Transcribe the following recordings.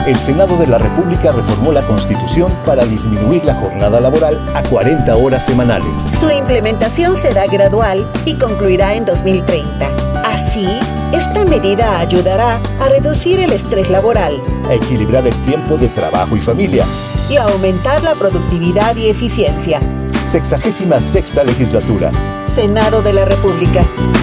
El Senado de la República reformó la Constitución para disminuir la jornada laboral a 40 horas semanales. Su implementación será gradual y concluirá en 2030. Así, esta medida ayudará a reducir el estrés laboral, A equilibrar el tiempo de trabajo y familia. y a aumentar la productividad y eficiencia. 66ª legislatura. Senado de la República.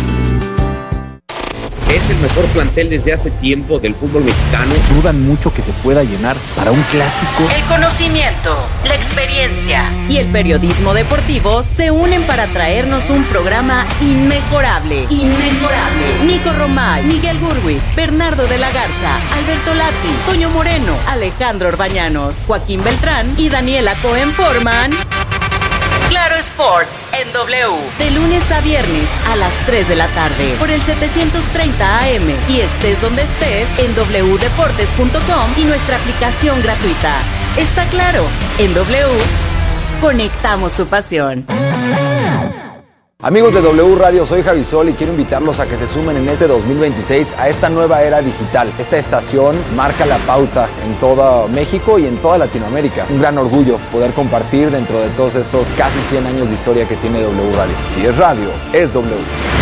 Es el mejor plantel desde hace tiempo del fútbol mexicano. Dudan mucho que se pueda llenar para un clásico. El conocimiento, la experiencia y el periodismo deportivo se unen para traernos un programa inmejorable. Nico Romay, Miguel Gurwitz, Bernardo de la Garza, Alberto Lati, Toño Moreno, Alejandro Orbañanos, Joaquín Beltrán y Daniela Cohen forman Claro Sports en W, de lunes a viernes a las 3 de la tarde, por el 730 AM, y estés donde estés, en wdeportes.com y nuestra aplicación gratuita. Está claro, en W, conectamos tu pasión. Amigos de W Radio, soy Javi Sol y quiero invitarlos a que se sumen en este 2026 a esta nueva era digital. Esta estación marca la pauta en todo México y en toda Latinoamérica. Un gran orgullo poder compartir dentro de todos estos casi 100 años de historia que tiene W Radio. Si es radio, es W.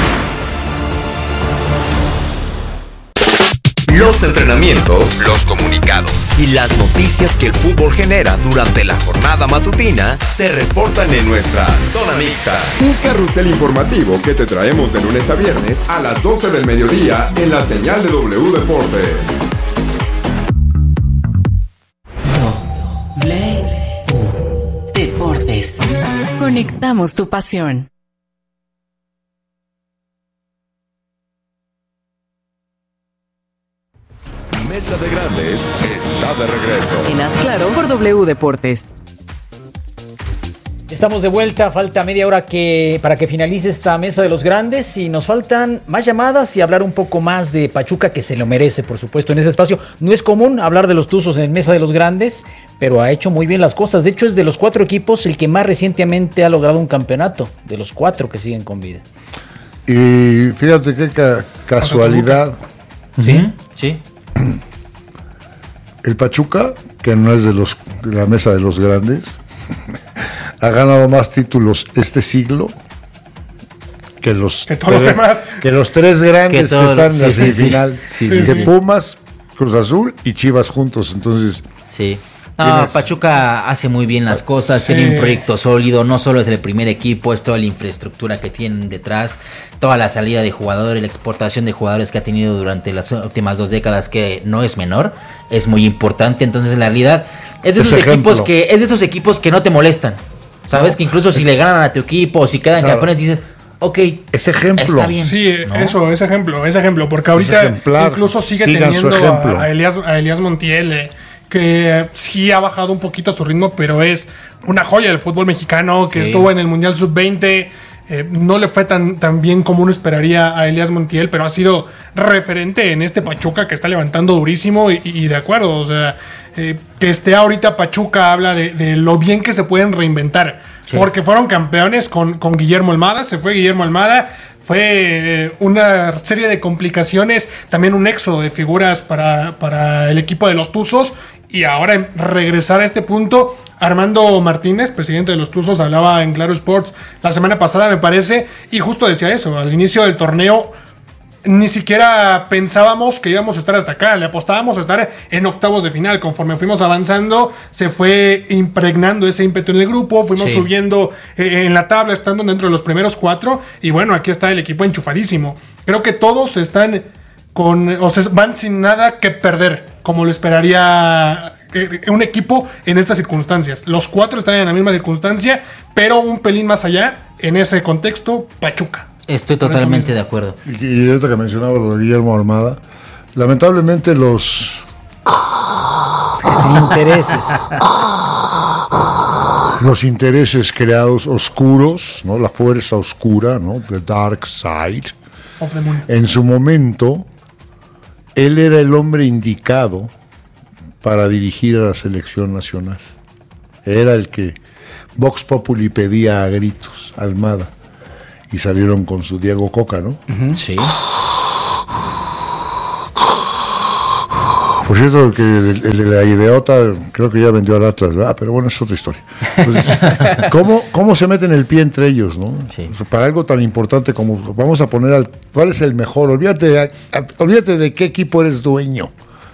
Los entrenamientos, los comunicados y las noticias que el fútbol genera durante la jornada matutina se reportan en nuestra Zona Mixta. Un carrusel informativo que te traemos de lunes a viernes a las 12 del mediodía en la señal de W Deportes. W Deportes. Conectamos tu pasión. Mesa de Grandes está de regreso. En Haz Claro por W Deportes. Estamos de vuelta, falta media hora para que finalice esta Mesa de los Grandes y nos faltan más llamadas y hablar un poco más de Pachuca, que se lo merece, por supuesto, en ese espacio. No es común hablar de los Tuzos en Mesa de los Grandes, pero ha hecho muy bien las cosas. De hecho, es de los 4 equipos el que más recientemente ha logrado un campeonato, de los 4 que siguen con vida. Y fíjate qué casualidad. Sí, sí. El Pachuca, que no es de la Mesa de los Grandes, ha ganado más títulos este siglo que todos los demás, que los 3 grandes que están en la semifinal, que Pumas, Cruz Azul y Chivas juntos. Entonces, sí. No, Pachuca hace muy bien las cosas, tiene un proyecto sólido, no solo es el primer equipo, es toda la infraestructura que tienen detrás, toda la salida de jugadores, la exportación de jugadores que ha tenido durante las últimas 2 décadas, que no es menor, es muy importante. Entonces, en realidad, es de esos equipos que no te molestan, ¿sabes? No, que incluso si le ganan a tu equipo o si quedan campeones, dices, ok, es ejemplo. Está bien. Sí, ¿no? Eso, es ejemplo, porque ahorita incluso sigue teniendo a Elías Montiel, que sí ha bajado un poquito su ritmo, pero es una joya del fútbol mexicano, que estuvo en el Mundial Sub-20. No le fue tan bien como uno esperaría a Elías Montiel, pero ha sido referente en este Pachuca que está levantando durísimo y de acuerdo. O sea, que esté ahorita Pachuca habla de lo bien que se pueden reinventar. Sí. Porque fueron campeones con Guillermo Almada, se fue Guillermo Almada. Fue una serie de complicaciones, también un éxodo de figuras para el equipo de los Tuzos. Y ahora regresar a este punto, Armando Martínez, presidente de los Tuzos, hablaba en Claro Sports la semana pasada, me parece, y justo decía eso. Al inicio del torneo ni siquiera pensábamos que íbamos a estar hasta acá, le apostábamos a estar en octavos de final. Conforme fuimos avanzando, se fue impregnando ese ímpetu en el grupo, fuimos subiendo en la tabla, estando dentro de los primeros 4, y bueno, aquí está el equipo enchufadísimo. Creo que todos están van sin nada que perder, como lo esperaría un equipo en estas circunstancias. Los 4 están en la misma circunstancia, pero un pelín más allá, en ese contexto, Pachuca. Estoy totalmente de acuerdo. Y ahorita que mencionaba lo de Guillermo Almada, lamentablemente los intereses creados oscuros, ¿no? La fuerza oscura, ¿no? The Dark Side. En su momento, él era el hombre indicado para dirigir a la selección nacional. Era el que Vox Populi pedía a gritos, Almada. Y salieron con su Diego Coca, ¿no? Sí. Por cierto, el de la idiota creo que ya vendió al Atlas, ¿verdad? Pero bueno, es otra historia. Entonces, ¿cómo se meten el pie entre ellos, no? Sí. Para algo tan importante como vamos a poner ¿cuál es el mejor? Olvídate de qué equipo eres dueño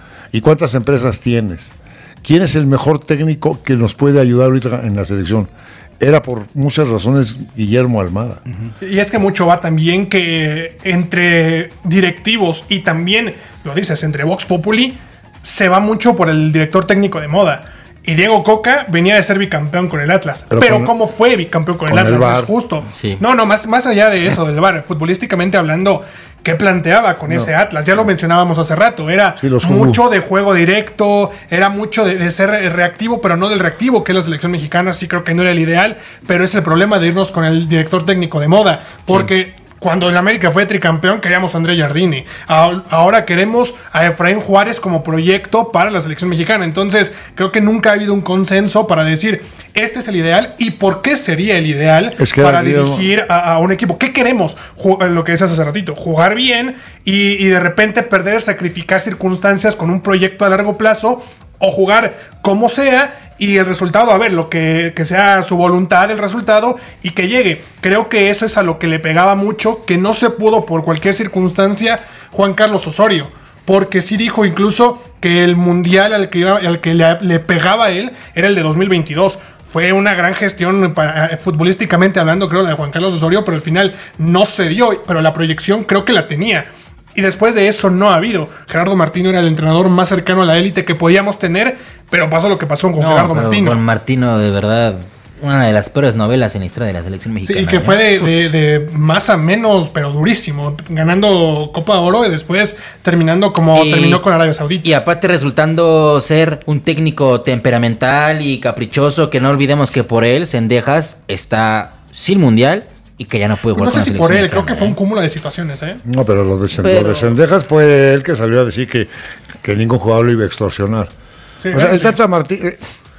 y cuántas empresas tienes. ¿Quién es el mejor técnico que nos puede ayudar ahorita en la selección? Era por muchas razones Guillermo Almada. Y es que mucho va también que entre directivos y también, lo dices, entre Vox Populi, se va mucho por el director técnico de moda. Y Diego Coca venía de ser bicampeón con el Atlas. Pero ¿cómo fue bicampeón con el Atlas? Es justo. Sí. No, más allá de eso, del VAR, futbolísticamente hablando, ¿qué planteaba con ese Atlas? Ya lo mencionábamos hace rato. Era mucho de juego directo, era mucho de ser reactivo, pero no del reactivo, que es la selección mexicana. Sí creo que no era el ideal, pero es el problema de irnos con el director técnico de moda. Porque cuando el América fue tricampeón queríamos a André Jardini. Ahora queremos a Efraín Juárez como proyecto para la selección mexicana. Entonces creo que nunca ha habido un consenso para decir este es el ideal y por qué sería el ideal para dirigir a un equipo. ¿Qué queremos? Lo que decías hace ratito, jugar bien y de repente perder, sacrificar circunstancias con un proyecto a largo plazo, o jugar como sea y el resultado, a ver, lo que sea su voluntad, el resultado, y que llegue. Creo que eso es a lo que le pegaba mucho, que no se pudo por cualquier circunstancia Juan Carlos Osorio, porque sí dijo incluso que el mundial al que le pegaba a él era el de 2022. Fue una gran gestión futbolísticamente hablando, creo, la de Juan Carlos Osorio, pero al final no se dio, pero la proyección creo que la tenía. Y después de eso no ha habido. Gerardo Martino era el entrenador más cercano a la élite que podíamos tener, pero pasó lo que pasó con Gerardo Martino. Con Martino, de verdad, una de las peores novelas en la historia de la selección mexicana. Sí, y que fue de más a menos, pero durísimo, ganando Copa de Oro y después terminando como terminó con Arabia Saudita. Y aparte resultando ser un técnico temperamental y caprichoso, que no olvidemos que por él Cendejas está sin mundial y que ya no puede jugar. No sé si por él, creo que fue un cúmulo de situaciones, ¿eh? No, pero lo de Cendejas fue él que salió a decir que ningún jugador lo iba a extorsionar. Sí, o sea, el Tata Martino...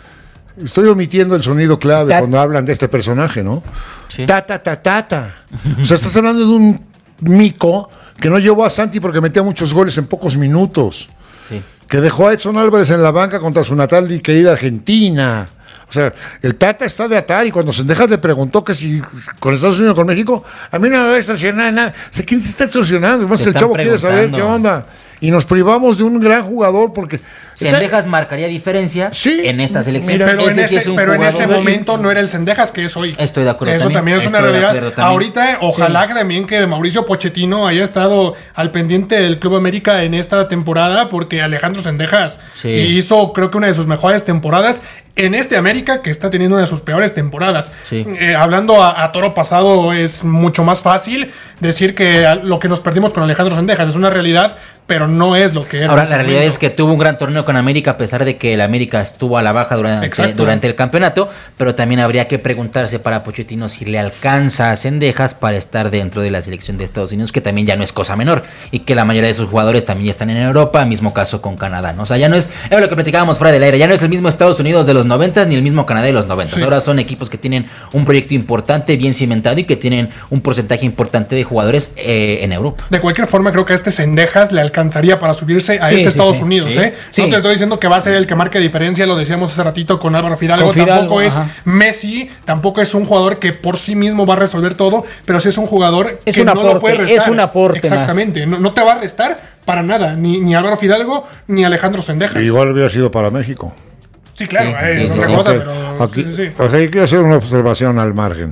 Estoy omitiendo el sonido clave cuando hablan de este personaje, ¿no? Sí. Tata. O sea, estás hablando de un mico que no llevó a Santi porque metía muchos goles en pocos minutos. Sí. Que dejó a Edson Álvarez en la banca contra su natal y querida Argentina. O sea, el Tata está de atar y cuando Cendejas le preguntó que si con Estados Unidos o con México, a mí no me va a extorsionar nada. O sea, ¿quién se está extorsionando? Además, el chavo quiere saber qué onda. Y nos privamos de un gran jugador porque... Cendejas marcaría diferencia en esta selección. Pero en ese momento no era el Cendejas que es hoy. Estoy de acuerdo. Eso también es una realidad. Ahorita, ojalá también que Mauricio Pochettino haya estado al pendiente del Club América en esta temporada, porque Alejandro Cendejas hizo, creo que una de sus mejores temporadas en este América, que está teniendo una de sus peores temporadas. Sí. Hablando a toro pasado, es mucho más fácil decir que lo que nos perdimos con Alejandro Cendejas es una realidad, pero no es lo que era. Ahora, la realidad es que tuvo un gran torneo con América, a pesar de que el América estuvo a la baja durante el campeonato, pero también habría que preguntarse para Pochettino si le alcanza a Cendejas para estar dentro de la selección de Estados Unidos, que también ya no es cosa menor, y que la mayoría de sus jugadores también ya están en Europa, mismo caso con Canadá, ¿no? O sea, ya no es lo que platicábamos fuera del aire, ya no es el mismo Estados Unidos de los 90 ni el mismo Canadá de los 90. Sí. Ahora son equipos que tienen un proyecto importante, bien cimentado, y que tienen un porcentaje importante de jugadores en Europa. De cualquier forma, creo que a este Cendejas le alcanzaría para subirse a Estados Unidos, ¿eh? Sí. No te estoy diciendo que va a ser el que marque diferencia, lo decíamos hace ratito con Álvaro Fidalgo. Tampoco es Messi, tampoco es un jugador que por sí mismo va a resolver todo, pero sí es un jugador que no lo puede restar. Es un aporte. Exactamente, no te va a restar para nada, ni Álvaro Fidalgo ni Alejandro Cendejas. Igual hubiera sido para México. Sí, claro, es otra cosa, pero... Aquí, o sea, hay que hacer una observación al margen.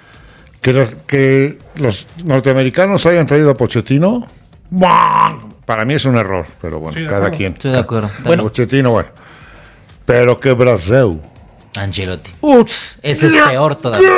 Que los norteamericanos hayan traído a Pochettino, para mí es un error, pero bueno, cada quien. Estoy de acuerdo. Bueno, Pochettino, bueno. Pero que Brasil. Ancelotti. Ese es peor todavía.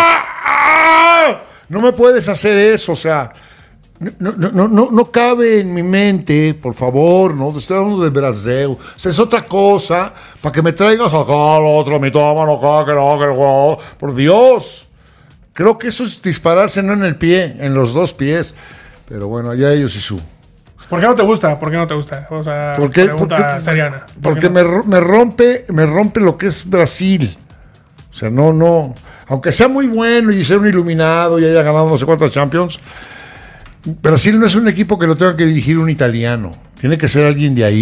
No me puedes hacer eso, o sea... No cabe en mi mente, por favor, no estoy hablando de Brasil. O sea, es otra cosa para que me traigas acá al otro, mi tómano acá, que el juego. Por Dios. Creo que eso es dispararse no en el pie, en los dos pies. Pero bueno, allá ellos y su. ¿Por qué no te gusta? O sea, pregunta seriana. Porque me rompe lo que es Brasil. O sea, no. Aunque sea muy bueno y sea un iluminado y haya ganado no sé cuántas Champions, Brasil no es un equipo que lo tenga que dirigir un italiano. Tiene que ser alguien de ahí.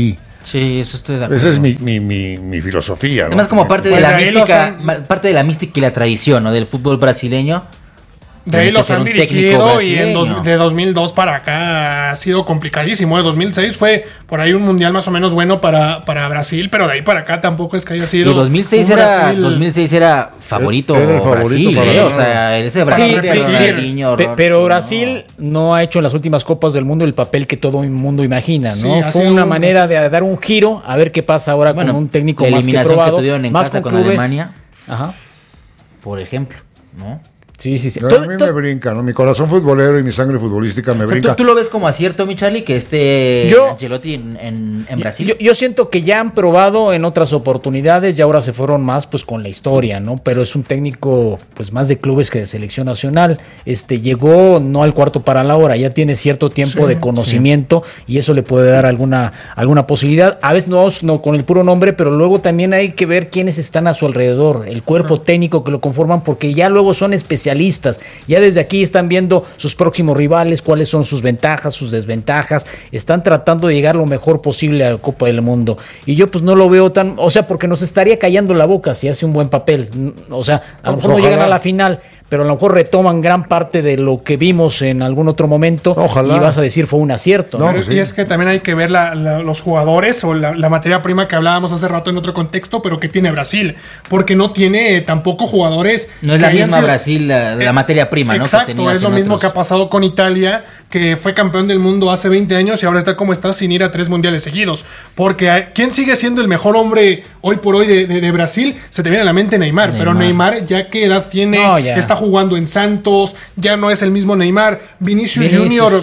Sí, eso estoy de acuerdo. Esa es mi filosofía, ¿no? Además, como parte de la mística y la tradición, ¿no? Del fútbol brasileño. De ahí los han dirigido y de 2002 para acá ha sido complicadísimo. 2006 fue por ahí un mundial más o menos bueno para Brasil, pero de ahí para acá tampoco es que haya sido. Y 2006 era favorito, era el favorito Brasil, o sea, ese Brasil pero Brasil no ha hecho en las últimas Copas del Mundo el papel que todo el mundo imagina, ¿no? Sí, fue una manera de dar un giro, a ver qué pasa ahora con un técnico más que probado, que tuvieron en más casa con Alemania, por ejemplo, ¿no? Sí. A mí me brinca, ¿no? Mi corazón futbolero y mi sangre futbolística me brinca. ¿Tú lo ves como acierto, mi Charlie, que Ancelotti en Brasil? Yo siento que ya han probado en otras oportunidades y ahora se fueron más pues con la historia, ¿no? Pero es un técnico pues más de clubes que de selección nacional. Llegó no al cuarto para la hora, ya tiene cierto tiempo de conocimiento y eso le puede dar alguna posibilidad. A veces no con el puro nombre, pero luego también hay que ver quiénes están a su alrededor, el cuerpo técnico que lo conforman, porque ya luego son especialistas. Ya desde aquí están viendo sus próximos rivales, cuáles son sus ventajas, sus desventajas, están tratando de llegar lo mejor posible a la Copa del Mundo. Y yo pues no lo veo tan, o sea, porque nos estaría callando la boca si hace un buen papel. O sea, a lo mejor no llegan a la final, pero a lo mejor retoman gran parte de lo que vimos en algún otro momento. Ojalá. Y vas a decir fue un acierto. No, y es que también hay que ver los jugadores o la materia prima que hablábamos hace rato en otro contexto, pero que tiene Brasil, porque no tiene tampoco jugadores. No es la misma Brasil la materia prima, ¿no? Exacto, es lo mismo que ha pasado con Italia, que fue campeón del mundo hace 20 años y ahora está como está sin ir a 3 mundiales seguidos. Porque ¿quién sigue siendo el mejor hombre hoy por hoy de Brasil? Se te viene a la mente Neymar. Pero Neymar, ¿ya qué edad tiene? Está jugando en Santos, ya no es el mismo Neymar. Vinicius Junior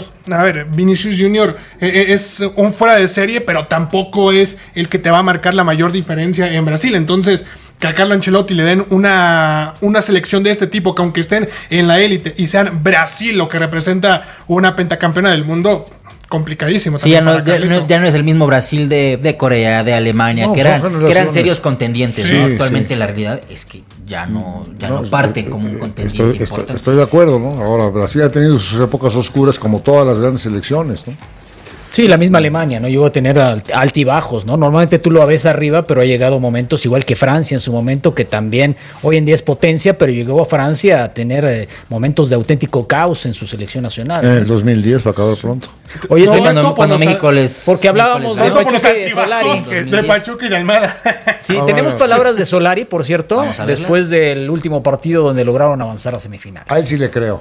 es un fuera de serie, pero tampoco es el que te va a marcar la mayor diferencia en Brasil. Entonces, que a Carlo Ancelotti le den una selección de este tipo, que aunque estén en la élite y sean Brasil lo que representa una pentacampeona del mundo, complicadísimo. Sí, ya no es el mismo Brasil de Corea, de Alemania, que eran serios contendientes, ¿no? Actualmente la realidad es que ya no parten como un contendiente importante. Estoy de acuerdo, ¿no? Ahora, Brasil ha tenido sus épocas oscuras como todas las grandes selecciones, ¿no? Sí, la misma Alemania, ¿no? Llegó a tener altibajos, ¿no? Normalmente tú lo ves arriba, pero ha llegado momentos, igual que Francia en su momento, que también hoy en día es potencia, pero llegó a Francia a tener momentos de auténtico caos en su selección nacional. En el 2010, para acabar pronto. Oye, cuando México les... Porque hablábamos de Pachuca y de Solari. De Pachuca y de Almada. Sí, tenemos palabras de Solari, por cierto, después del último partido donde lograron avanzar a semifinales. A él sí le creo.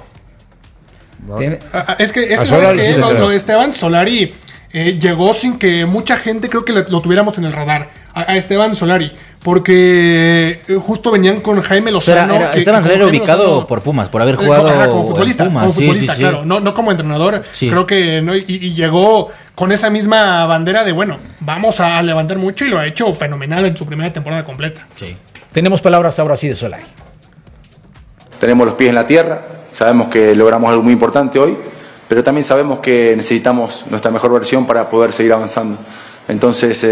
¿No? Es que Esteban Solari llegó sin que mucha gente creo que lo tuviéramos en el radar a Esteban Solari, porque justo venían con Jaime Lozano. Esteban Solari era ubicado por Pumas, por haber jugado como futbolista, Pumas. Como futbolista, claro, no como entrenador. Creo que no, y llegó con esa misma bandera de bueno, vamos a levantar mucho, y lo ha hecho fenomenal en su primera temporada completa. Sí. Tenemos palabras ahora sí de Solari. Tenemos los pies en la tierra. Sabemos que logramos algo muy importante hoy, pero también sabemos que necesitamos nuestra mejor versión para poder seguir avanzando. Entonces,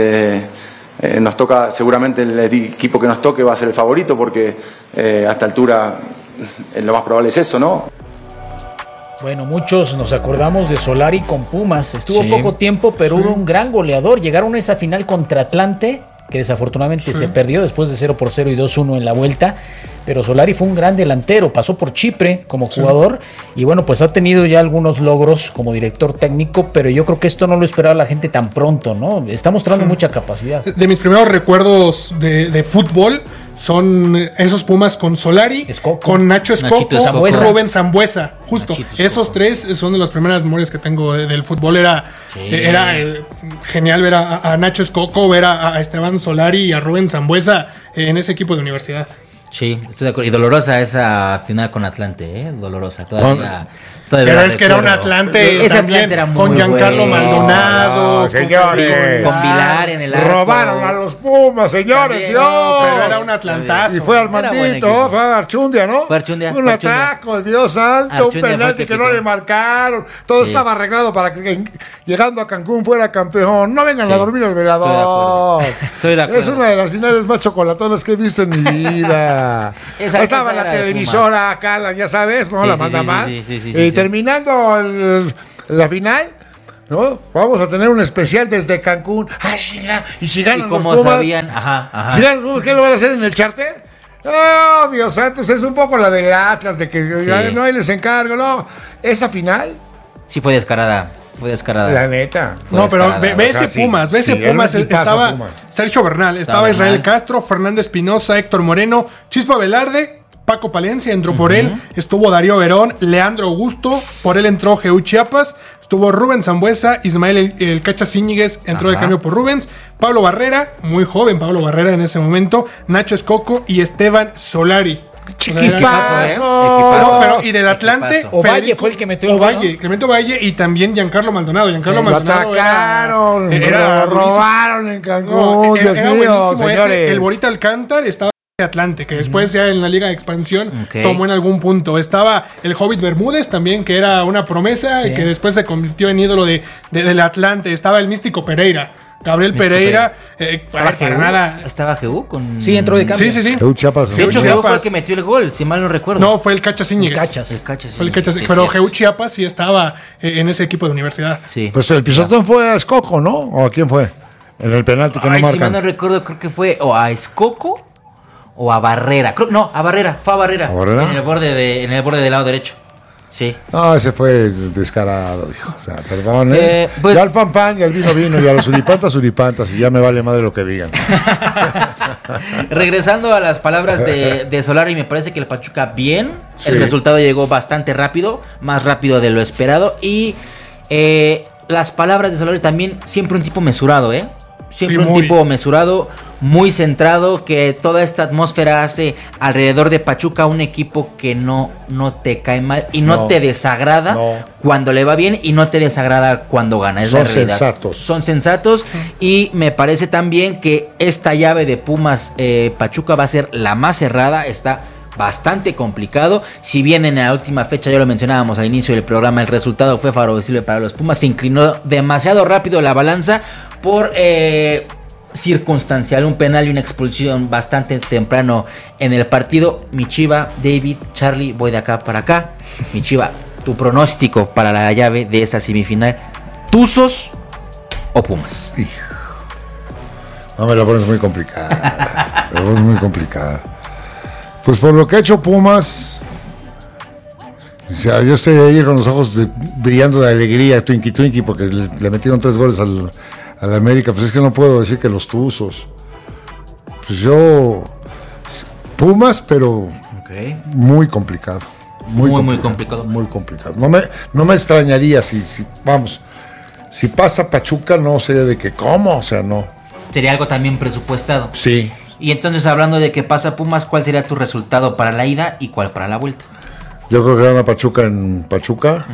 nos toca, seguramente el equipo que nos toque va a ser el favorito, porque a esta altura lo más probable es eso, ¿no? Bueno, muchos nos acordamos de Solari con Pumas. Estuvo poco tiempo, pero hubo un gran goleador. Llegaron a esa final contra Atlante, que desafortunadamente se perdió después de 0-0 y 2-1 en la vuelta. Pero Solari fue un gran delantero, pasó por Chipre como jugador y bueno, pues ha tenido ya algunos logros como director técnico, pero yo creo que esto no lo esperaba la gente tan pronto, ¿no? Está mostrando mucha capacidad. De mis primeros recuerdos de fútbol son esos Pumas con Solari, con Nacho Escoco, Rubén Sambueza, justo. Esos tres son de las primeras memorias que tengo del fútbol. Era genial ver a Nacho Escoco, ver a Esteban Solari y a Rubén Sambueza en ese equipo de universidad. Sí, estoy de acuerdo. Y dolorosa esa final con Atlante, dolorosa. Todavía pero es que era un Atlante también, era muy con Giancarlo Maldonado, señores, con Vilar en el arco. Robaron a los Pumas, señores. Pero era un Atlantazo. Y fue Armandito, fue Archundia, ¿no? Fue Archundia. Un ataco, Dios santo, un penalti que no le marcaron. Todo estaba arreglado para que llegando a Cancún fuera campeón. No vengan a dormir al velador. Estoy de acuerdo. Es una de las finales más chocolatonas que he visto en mi vida. Estaba la televisora acá, ya sabes, ¿no? La manda más. Y terminando la final, ¿no? Vamos a tener un especial desde Cancún. Y si ganan los Pumas. Sabían, ajá. Si ganan los Pumas, ¿qué lo van a hacer en el charter? Oh, Dios santo, es un poco la del Atlas, de que no, ahí les encargo, no. Esa final. Sí, fue descarada. La neta. No, pero ve ese Pumas, estaba Pumas. Sergio Bernal, estaba Israel Castro, Fernando Espinosa, Héctor Moreno, Chispa Velarde, Paco Palencia entró por él, estuvo Darío Verón, Leandro Augusto, por él entró Geu Chiapas, estuvo Rubén Zambuesa, Ismael el Cacha Zíñiguez entró de cambio por Rubens, Pablo Barrera, muy joven Pablo Barrera en ese momento, Nacho Escoco y Esteban Solari. Chiquipazo, No, pero y del Atlante Ovalle fue el que metió Clemente Ovalle y también Giancarlo Maldonado. Lo atacaron, lo robaron en Cancún. Dios mío, señores. El Borita Alcántar estaba en Atlante, que después ya en la Liga de Expansión tomó en algún punto. Estaba el Hobbit Bermúdez también, que era una promesa y que después se convirtió en ídolo del Atlante. Estaba el Místico Pereira. Gabriel Pereira, ¿Estaba Geu? Sí, entró de cambio. Sí. Geu Chiapas. De hecho, Geu fue el que metió el gol, si mal no recuerdo. No, fue el Cacha Zíñiguez. Pero Geu Chiapas sí estaba en ese equipo de universidad. Sí. Pues el pisotón fue a Escoco, ¿no? ¿O a quién fue? En el penalti que no marcan. Si mal no recuerdo, creo que fue o a Escoco o a Barrera. A Barrera, fue a Barrera. ¿A Barrera? En el borde del lado derecho. Sí. No, ese fue descarado, dijo. O sea, perdón, pues, ya al pan, y al vino, y a los suripantas, y ya me vale madre lo que digan. Regresando a las palabras de Solari, me parece que el Pachuca bien. El resultado llegó bastante rápido, más rápido de lo esperado. Y las palabras de Solari también, siempre un tipo mesurado, Siempre un tipo mesurado, muy centrado, que toda esta atmósfera hace alrededor de Pachuca un equipo que no te cae mal y no te desagrada cuando le va bien y no te desagrada cuando gana. Es la realidad. Son sensatos y me parece también que esta llave de Pumas Pachuca va a ser la más cerrada. Está bastante complicado. Si bien en la última fecha, ya lo mencionábamos al inicio del programa, el resultado fue favorable para los Pumas, se inclinó demasiado rápido la balanza por circunstancial, un penal y una expulsión bastante temprano en el partido. Mi Chiva, David, Charlie, voy de acá para acá. Mi Chiva, tu pronóstico para la llave de esa semifinal, ¿Tuzos o Pumas? No, me la pones muy complicada. Me la pones muy complicada. Pues por lo que ha hecho Pumas, o sea, yo estoy ahí con los ojos brillando de alegría, twinkie, porque le metieron 3 goles al América. Pues es que no puedo decir que los Tuzos. Pues yo, Pumas, pero muy complicado. Muy complicado. Muy complicado. No me extrañaría si pasa Pachuca, no sería de que ¿cómo? O sea, no. Sería algo también presupuestado. Sí. Y entonces, hablando de que pasa Pumas, ¿cuál sería tu resultado para la ida y cuál para la vuelta? Yo creo que gana Pachuca en Pachuca.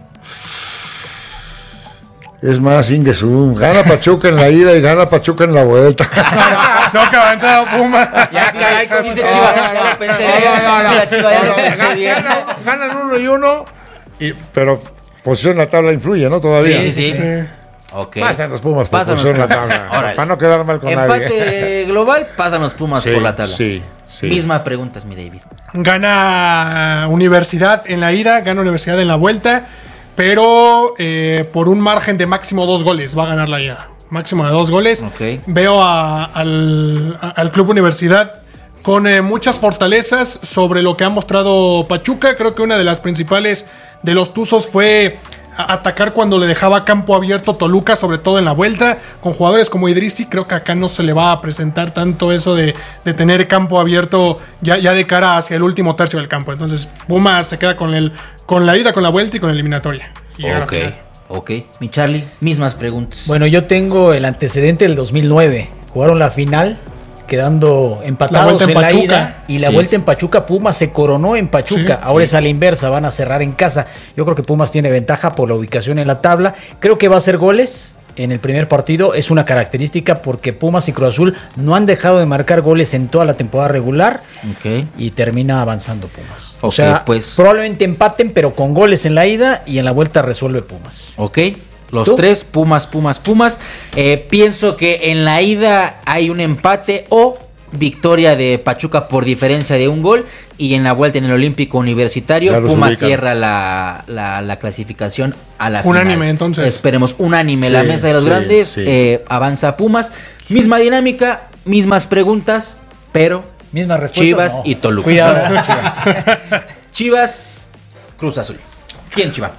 Es más, Ingesu, gana Pachuca en la ida y gana Pachuca en la vuelta. No, que avanzado Pumas. Ya, caray, como dice Chiva, ya lo pensé. Ganan 1-1, pero posición en la tabla influye, ¿no? Todavía. Sí. Okay. Pasan los Pumas por posición en la tabla. Para no quedar mal con nadie. Empate global, pasan los Pumas por la tabla. Sí. Misma preguntas, mi David. Gana Universidad en la ida, gana Universidad en la vuelta, pero por un margen de máximo 2 goles va a ganar la ida. Máximo de 2 goles. Veo al Club Universidad con muchas fortalezas sobre lo que ha mostrado Pachuca. Creo que una de las principales de los Tuzos fue atacar cuando le dejaba campo abierto Toluca, sobre todo en la vuelta, con jugadores como Idrissi. Creo que acá no se le va a presentar tanto eso de tener campo abierto ya de cara hacia el último tercio del campo. Entonces Pumas se queda con la ida, con la vuelta y con la eliminatoria. Ok, mi Charlie, mismas preguntas. Bueno, yo tengo el antecedente del 2009. Jugaron la final quedando empatados en la ida y la vuelta en Pachuca. Pumas se coronó en Pachuca. Ahora es a la inversa, van a cerrar en casa. Yo creo que Pumas tiene ventaja por la ubicación en la tabla. Creo que va a hacer goles en el primer partido. Es una característica porque Pumas y Cruz Azul no han dejado de marcar goles en toda la temporada regular. Y termina avanzando Pumas. O sea, pues probablemente empaten, pero con goles en la ida, y en la vuelta resuelve Pumas. Los tres, Pumas. Pienso que en la ida hay un empate o victoria de Pachuca por diferencia de un gol, y en la vuelta en el Olímpico Universitario Pumas cierra la clasificación a la unánime, final. Entonces esperemos unánime la mesa de los grandes. Avanza Pumas, misma dinámica, mismas preguntas, pero mismas respuestas, Chivas y Toluca. Cuidado. Chivas, Cruz Azul. ¿Quién, Chiva?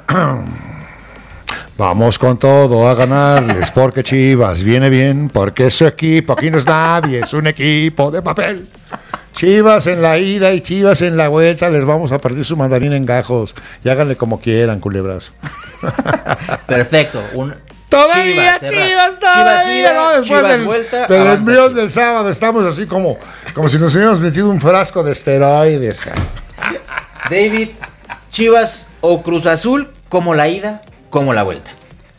Vamos con todo a ganarles, porque Chivas viene bien, porque es su equipo, aquí no es nadie, es un equipo de papel. Chivas en la ida y Chivas en la vuelta, les vamos a partir su mandarín en gajos, y háganle como quieran, culebras. Perfecto. Todavía Chivas, ¿no? Después del envión del sábado estamos así como si nos hubiéramos metido un frasco de esteroides. David, Chivas o Cruz Azul, como la ida, como la vuelta.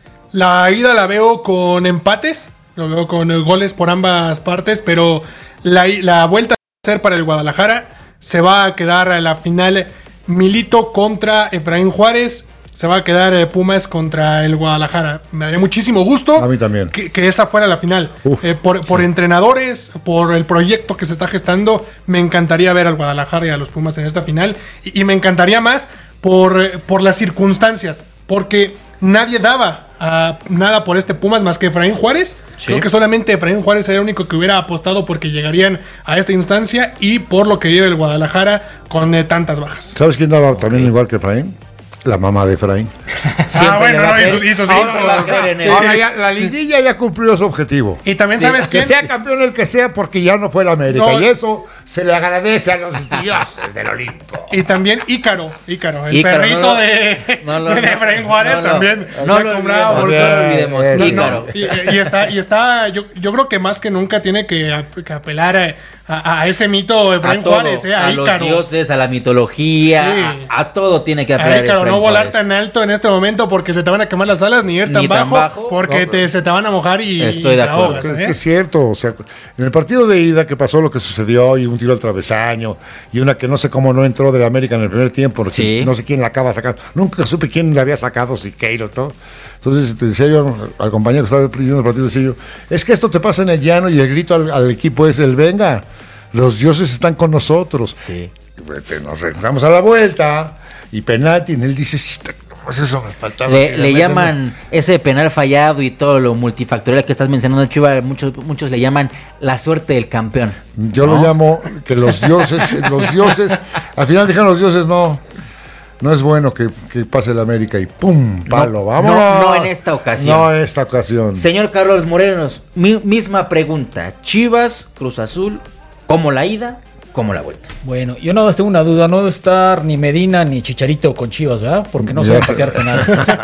La ida la veo con empates, lo veo con goles por ambas partes, pero la vuelta va a ser para el Guadalajara. Se va a quedar a la final Milito contra Efraín Juárez. Se va a quedar Pumas contra el Guadalajara. Me daría muchísimo gusto a mí también que esa fuera la final. Por entrenadores, por el proyecto que se está gestando, me encantaría ver al Guadalajara y a los Pumas en esta final. Y me encantaría más por las circunstancias, porque nadie daba nada por este Pumas más que Efraín Juárez. Sí. Creo que solamente Efraín Juárez era el único que hubiera apostado porque llegarían a esta instancia, y por lo que lleva el Guadalajara con tantas bajas. ¿Sabes quién daba también igual que Efraín? La mamá de Efraín. Bueno, no, hizo sí. Ahora ya, la liguilla ya cumplió su objetivo. Y también sabes que sea campeón el que sea, porque ya no fue el América. Y eso se le agradece a los dioses del Olimpo. Y también Ícaro, el perrito de Efraín Juárez también. No lo olvidemos. Ícaro. Y está, yo creo que más que nunca tiene que apelar a ese mito Efraín Juárez, a Ícaro. Los dioses, a la mitología, a todo tiene que apelar. Ícaro, no volar tan alto en este momento porque se te van a quemar las alas, ni ir tan bajo porque se te van a mojar y estoy de acuerdo. Ahogas, Es cierto, o sea, en el partido de ida que pasó lo que sucedió, y un tiro al travesaño, y una que no sé cómo no entró de la América en el primer tiempo, no sé quién la acaba sacando, nunca supe quién la había sacado, Siqueiro, todo. Entonces te decía yo al compañero que estaba pidiendo el partido, decía yo, es que esto te pasa en el llano, y el grito al equipo es el venga, los dioses están con nosotros. Sí. Nos regresamos a la vuelta y penalti, y él dice, sí, eso me faltaba. Le llaman ese penal fallado y todo lo multifactorial que estás mencionando, Chiva, muchos le llaman la suerte del campeón. Yo lo llamo que los dioses, al final dijeron los dioses, no es bueno que pase el América, y ¡pum! Palo, vámonos. No en esta ocasión. Señor Carlos Morenos, misma pregunta. Chivas, Cruz Azul, ¿cómo la ida, cómo la vuelta? Bueno, yo nada más tengo una duda, no debe estar ni Medina ni Chicharito con Chivas, ¿verdad? Porque no saben patear penales.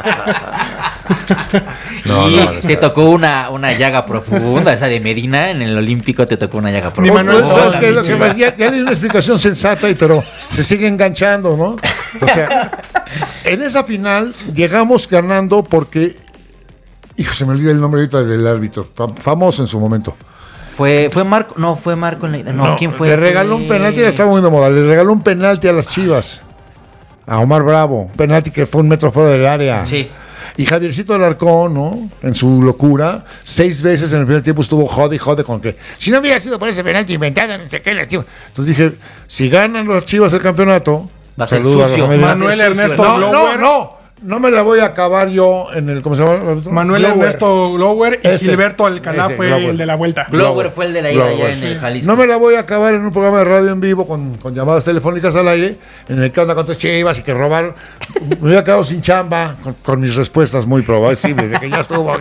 Te tocó una llaga profunda, esa de Medina en el Olímpico, te tocó una llaga profunda. Ya le di una explicación sensata, pero se sigue enganchando, ¿no? O sea, en esa final llegamos ganando porque, se me olvida el nombre ahorita del árbitro, famoso en su momento. Fue Marco, ¿quién fue? Le regaló un penalti, estaba muy de moda, le regaló un penalti a las Chivas, a Omar Bravo, penalti que fue 1 metro fuera del área. Sí. Y Javiercito Alarcón, ¿no? En su locura, 6 veces en el primer tiempo estuvo jode con que si no hubiera sido por ese penalti inventado, no sé qué, las Chivas. Entonces dije, si ganan los Chivas el campeonato, va a ser sucio. Manuel Ernesto Glower. No me la voy a acabar yo en el, ¿cómo se llama? Manuel Ernesto Glower y Gilberto Alcalá fue Glower. El de la vuelta. Glower fue el de la ida allá en el Jalisco. No me la voy a acabar en un programa de radio en vivo con llamadas telefónicas al aire, en el que anda con tus Chivas y que robaron. Me hubiera quedado sin chamba con mis respuestas muy probables, de que ya estuvo.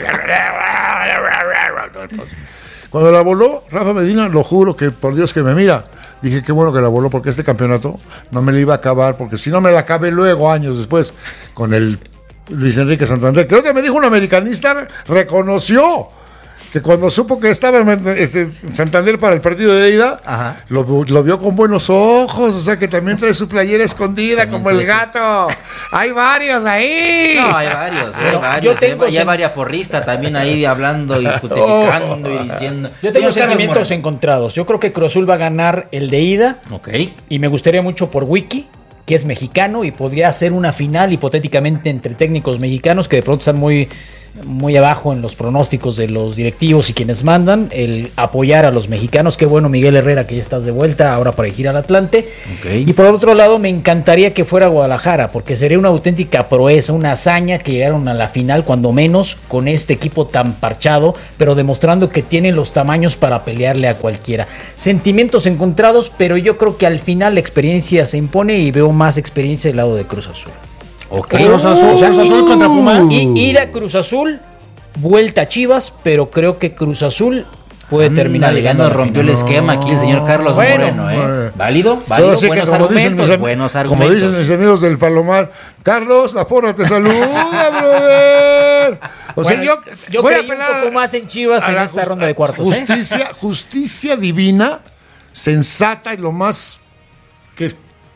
Cuando la voló Rafa Medina, lo juro que por Dios que me mira, dije qué bueno que la voló, porque este campeonato no me lo iba a acabar, porque si no me la acabé luego, años después, con el Luis Enrique Santander. Creo que me dijo un americanista, reconoció que cuando supo que estaba en Santander para el partido de ida, lo vio con buenos ojos, o sea que también trae su playera escondida como el gato. Hay varios ahí. No, hay varios. Hay varias porristas también ahí hablando y justificando y diciendo. Yo tengo sentimientos encontrados. Yo creo que Cruz Azul va a ganar el de ida. Y me gustaría mucho por Wiki, que es mexicano y podría ser una final hipotéticamente entre técnicos mexicanos que de pronto están muy muy abajo en los pronósticos de los directivos y quienes mandan, el apoyar a los mexicanos. Qué bueno, Miguel Herrera, que ya estás de vuelta ahora para ir al Atlante. Okay. Y por otro lado, me encantaría que fuera Guadalajara, porque sería una auténtica proeza, una hazaña que llegaron a la final, cuando menos, con este equipo tan parchado, pero demostrando que tienen los tamaños para pelearle a cualquiera. Sentimientos encontrados, pero yo creo que al final la experiencia se impone y veo más experiencia del lado de Cruz Azul. Okay. Cruz Azul contra Pumas. Ida Cruz Azul, vuelta a Chivas, pero creo que Cruz Azul puede terminar llegando. Rompió el esquema aquí el señor Carlos Moreno, Válido, buenos argumentos, Como dicen mis amigos del Palomar, Carlos, la porra te saluda, brother. O sea, yo voy a apelar un poco más en Chivas en esta ronda de cuartos. Justicia divina, sensata, y lo más que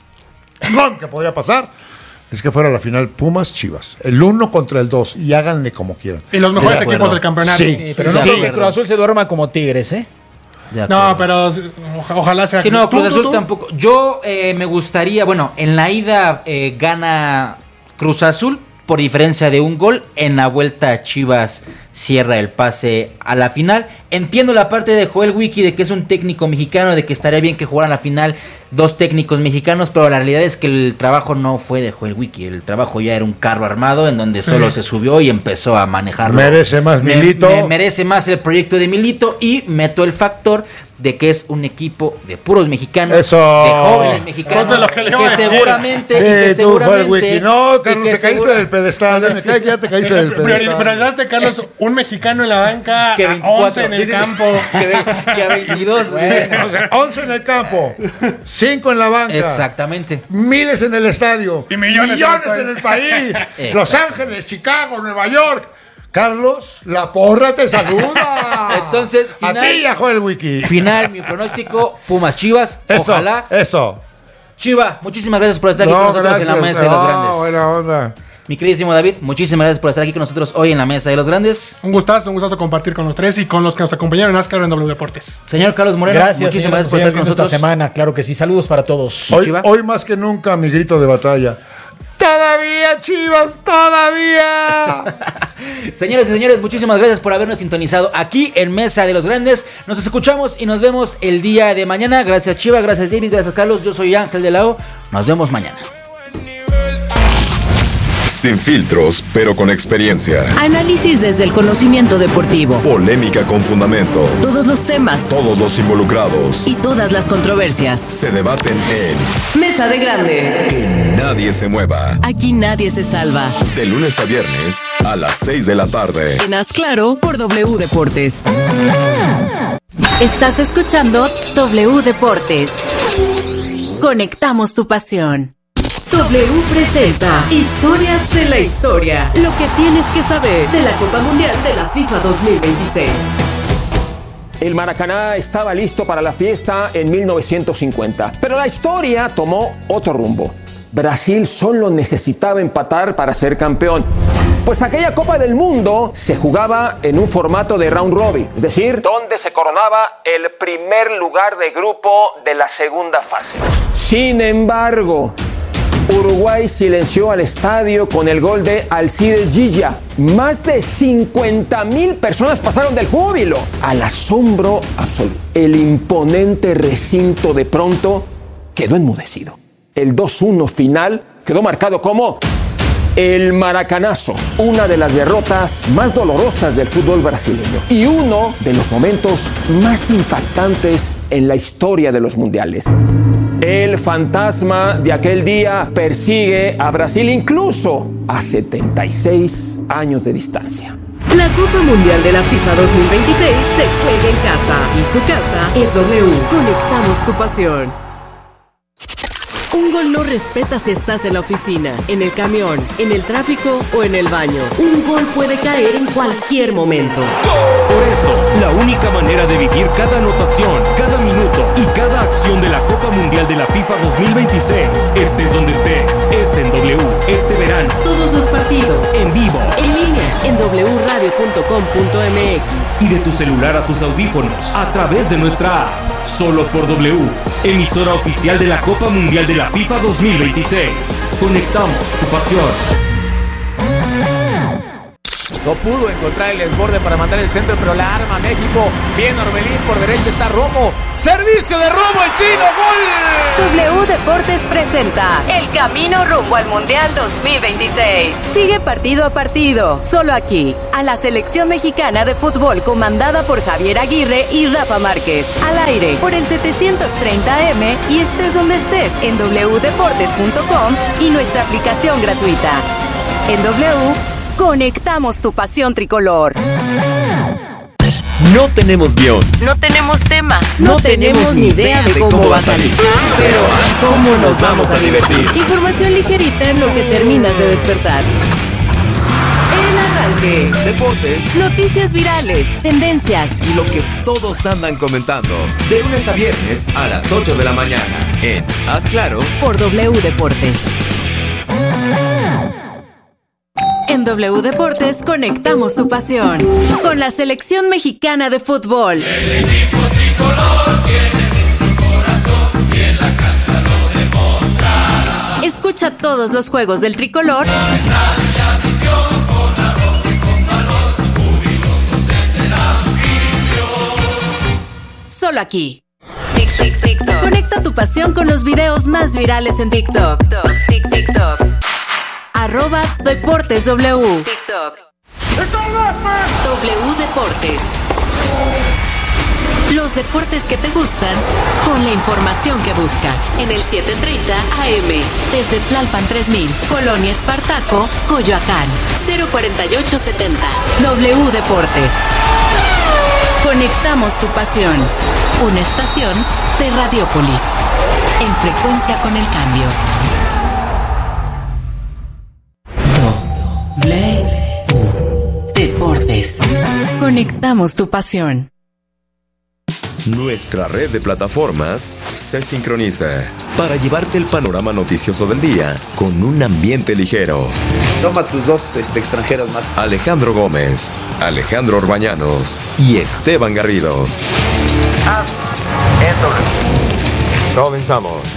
podría pasar es que fuera la final Pumas-Chivas, el 1 contra el 2, y háganle como quieran. Y los mejores equipos del campeonato. Sí, pero no creo que Cruz Azul se duerma como Tigres, ¿eh? No, pero ojalá sea. Sí, no, Cruz Azul tampoco. Yo me gustaría, bueno, en la ida gana Cruz Azul por diferencia de un gol. En la vuelta Chivas cierra el pase a la final. Entiendo la parte de Joel Wiki de que es un técnico mexicano, de que estaría bien que jugaran la final dos técnicos mexicanos, pero la realidad es que el trabajo no fue de Joel Wiki. El trabajo ya era un carro armado en donde solo se subió y empezó a manejarlo. Merece más Milito. Merece más el proyecto de Milito, y meto el factor de que es un equipo de puros mexicanos, eso, de jóvenes mexicanos, que seguramente, no, Carlos, te caíste del pedestal, ya te caíste del pedestal. Pero ya te, Carlos, un mexicano en la banca, que 24, 11 en el campo, que a 22, bueno, o sea, 11 en el campo, 5 en la banca, exactamente, miles en el estadio, y millones en el país, Los Ángeles, Chicago, Nueva York. Carlos, la porra te saluda. Entonces, final, a ti y a Joel Wiki. Final, mi pronóstico, Pumas-Chivas. Ojalá. Eso. Chiva, muchísimas gracias por estar aquí con nosotros en la Mesa de los Grandes. Buena onda. Mi queridísimo David, muchísimas gracias por estar aquí con nosotros hoy en la Mesa de los Grandes. Un gustazo compartir con los tres y con los que nos acompañaron en NASCAR en W Deportes. Señor Carlos Moreno, muchísimas gracias por estar con nosotros esta semana. Claro que sí, saludos para todos. Hoy más que nunca mi grito de batalla. ¡Todavía, Chivas! ¡Todavía! Señoras y señores, muchísimas gracias por habernos sintonizado aquí en Mesa de los Grandes. Nos escuchamos y nos vemos el día de mañana. Gracias, Chiva, gracias, David, gracias, Carlos. Yo soy Ángel de la O. Nos vemos mañana. Sin filtros, pero con experiencia. Análisis desde el conocimiento deportivo. Polémica con fundamento. Todos los temas. Todos los involucrados. Y todas las controversias. Se debaten en Mesa de Grandes. Que nadie se mueva. Aquí nadie se salva. De lunes a viernes a las 6 de la tarde. En Haz Claro por W Deportes. Estás escuchando W Deportes. Conectamos tu pasión. W presenta Historias de la Historia. Lo que tienes que saber de la Copa Mundial de la FIFA 2026. El Maracaná estaba listo para la fiesta en 1950, pero la historia tomó otro rumbo. Brasil solo necesitaba empatar para ser campeón, pues aquella Copa del Mundo se jugaba en un formato de round robin, es decir, donde se coronaba el primer lugar de grupo de la segunda fase. Sin embargo, Uruguay silenció al estadio con el gol de Alcides Gilla. Más de 50,000 personas pasaron del júbilo al asombro absoluto. El imponente recinto de pronto quedó enmudecido. El 2-1 final quedó marcado como el Maracanazo, una de las derrotas más dolorosas del fútbol brasileño y uno de los momentos más impactantes en la historia de los mundiales. El fantasma de aquel día persigue a Brasil incluso a 76 años de distancia. La Copa Mundial de la FIFA 2026 se juega en casa y su casa es W. Conectamos tu pasión. Un gol no respeta si estás en la oficina, en el camión, en el tráfico o en el baño. Un gol puede caer en cualquier momento. Por eso, la única manera de vivir cada anotación, cada minuto y cada acción de la Copa Mundial de la FIFA 2026, estés donde estés, es en W. Este verano, todos los partidos, en vivo, en línea, en wradio.com.mx y de tu celular a tus audífonos, a través de nuestra app. Solo por W, emisora oficial de la Copa Mundial de la FIFA 2026. Conectamos tu pasión. No pudo encontrar el desborde para mandar el centro, pero la arma México. Bien Orbelín, por derecha está Romo. Servicio de Romo, el chino, ¡gol! W Deportes presenta el camino rumbo al Mundial 2026. Sigue partido a partido, solo aquí, a la selección mexicana de fútbol comandada por Javier Aguirre y Rafa Márquez. Al aire, por el 730M y estés donde estés, en wdeportes.com y nuestra aplicación gratuita. En W, conectamos tu pasión tricolor. No tenemos guión. No tenemos tema. No tenemos ni idea de cómo va a salir. Pero ¿cómo nos vamos a divertir? Información ligerita en lo que terminas de despertar. El arranque. Deportes. Noticias virales. Tendencias. Y lo que todos andan comentando. De lunes a viernes a las 8 de la mañana. En Haz Claro. Por W Deportes. En W Deportes conectamos tu pasión con la selección mexicana de fútbol. El equipo tricolor tiene mucho corazón y en la cancha lo demostrará. Escucha todos los juegos del tricolor. Con estadio y afición, con arrojo y con valor, jubilosos desde el anfitrión. Solo aquí. TikTok. Conecta tu pasión con los videos más virales en TikTok. TikTok. @DeportesW. TikTok. W Deportes. Los deportes que te gustan con la información que buscas. En el 730 AM. Desde Tlalpan 3000. Colonia Espartaco, Coyoacán. 04870. W Deportes. Conectamos tu pasión. Una estación de Radiopolis. En frecuencia con el cambio. Deportes. Conectamos tu pasión. Nuestra red de plataformas se sincroniza para llevarte el panorama noticioso del día con un ambiente ligero. Toma tus dos extranjeros más. Alejandro Gómez, Alejandro Orbañanos y Esteban Garrido. Comenzamos.